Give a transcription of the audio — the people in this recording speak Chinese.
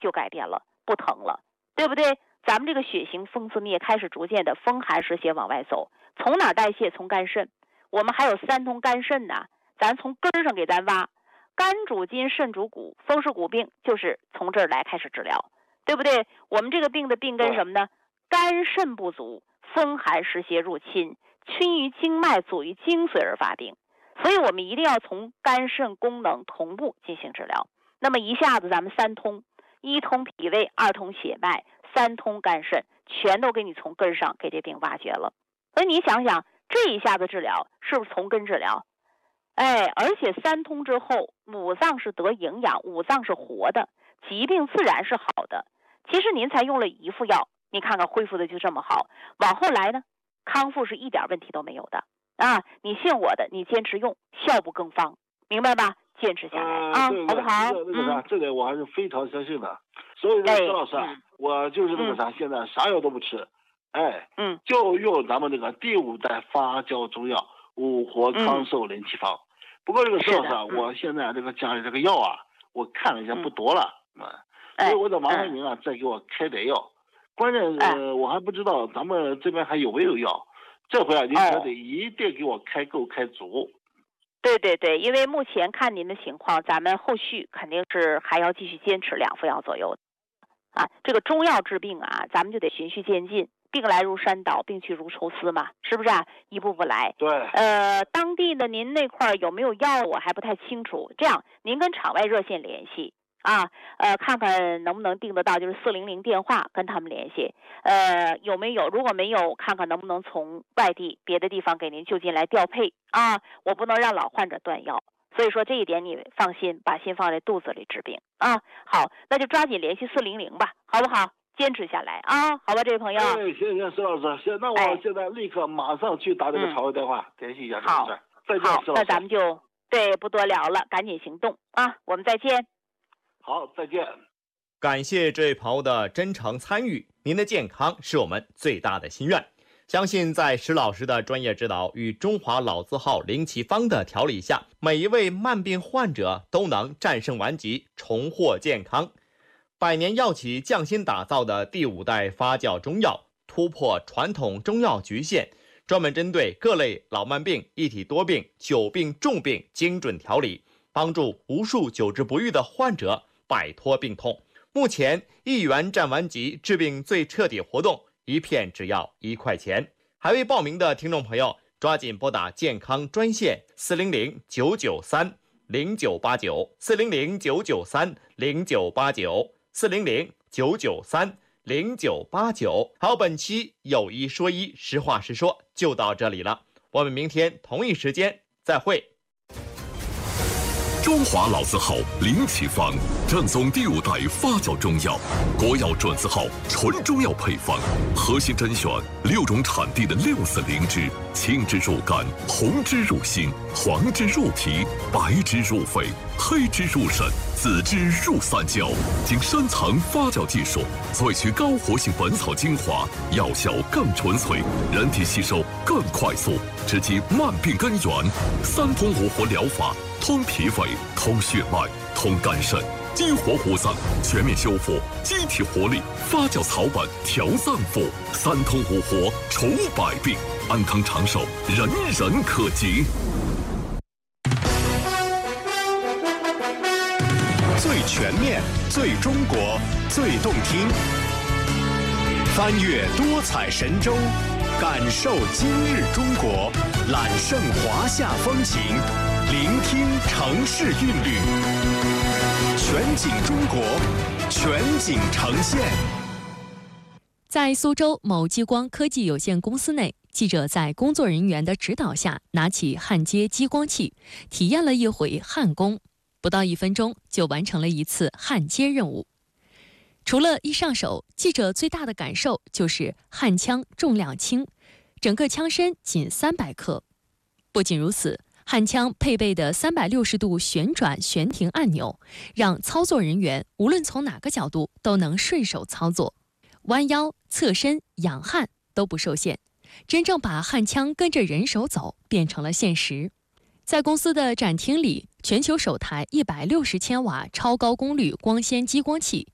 就改变了，不疼了，对不对？咱们这个血型风自灭开始逐渐的风寒湿邪往外走，从哪代谢？从肝肾。我们还有3通肝肾呢，咱从根上给咱挖。肝主筋，肾主骨，风湿骨病就是从这儿来开始治疗，对不对？我们这个病的病根什么呢？肝肾不足，风寒湿邪入侵，侵于经脉，阻于精髓而发病。所以我们一定要从肝肾功能同步进行治疗。那么一下子咱们3通，1通脾胃，2通血脉，3通肝肾，全都给你从根上给这病挖掘了。所以你想想，这一下子治疗是不是从根治疗？而且3通之后，五脏是得营养，五脏是活的，疾病自然是好的。其实您才用了1副药，你看看恢复的就这么好，往后来呢，康复是一点问题都没有的啊！你信我的，你坚持用，效不更方，明白吧？坚持下来好不好？ 这个我还是非常相信的。所以说，石老师我就是现在啥药都不吃，就用咱们这个第5代发酵中药五活康寿灵气方。不过这个石老师我现在这个家里这个药我看了一下不多了，所以我得麻烦您再给我开点药。关键我还不知道咱们这边还有没有药，这回您可得一定给我开够开足。 对，因为目前看您的情况，咱们后续肯定是还要继续坚持2副药左右这个中药治病咱们就得循序渐进，病来如山倒，病去如抽丝嘛，是不是一步步来？ 对。 当地的您那块有没有药我还不太清楚，这样您跟场外热线联系看看能不能订得到，就是400电话跟他们联系。有没有？如果没有，看看能不能从外地别的地方给您就近来调配我不能让老患者断药。所以说这一点你放心，把心放在肚子里治病好，那就抓紧联系400吧，好不好？坚持下来好吧，这位朋友。 行，石老师，行，那我现在立刻马上去打这个场外电话联系一下这个事儿。再见，石老师。 那咱们就不多聊了，赶紧行动我们再见。 好，再见。 感谢这位朋友的真诚参与，您的健康是我们最大的心愿。相信在石老师的专业指导与中华老字号灵奇方的调理下，每一位慢病患者都能战胜顽疾，重获健康。百年药企匠心打造的第5代发酵中药，突破传统中药局限，专门针对各类老慢病、一体多病、久病重病精准调理，帮助无数久治不愈的患者摆脱病痛。目前1元战顽疾治病最彻底活动，1片只要1块钱。还未报名的听众朋友，抓紧拨打健康专线400-993-0989，400-993-0989，400-993-0989。好，本期有一说一，实话实说就到这里了，我们明天同一时间再会。 中华老字号灵奇方，正宗第5代发酵中药，国药准字号纯中药配方，核心甄选6种产地的6色灵芝，青汁入肝，红汁入心，黄汁入脾，白汁入肺，黑汁入肾，紫汁入三焦，经深层发酵技术萃取高活性本草精华，药效更纯粹，人体吸收更快速，直击慢病根源。3通5活疗法，通脾胃，通血脉，通肝肾，激活五脏，全面修复机体活力，发酵草本调脏腑，3通5活除百病，安康长寿人人可及。 最全面，最中国，最动听，翻越多彩神州，感受今日中国，揽胜华夏风情，聆听城市韵律，全景中国，全景呈现。 在苏州某激光科技有限公司内，记者在工作人员的指导下，拿起焊接激光器，体验了一回焊工，不到1分钟就完成了一次焊接任务。除了一上手，记者最大的感受就是焊枪重量轻，整个枪身仅300克。不仅如此，焊枪配备的360度旋转悬停按钮，让操作人员无论从哪个角度都能顺手操作，弯腰、侧身、仰焊都不受限，真正把焊枪跟着人手走变成了现实。在公司的展厅里，全球首台160千瓦超高功率光纤激光器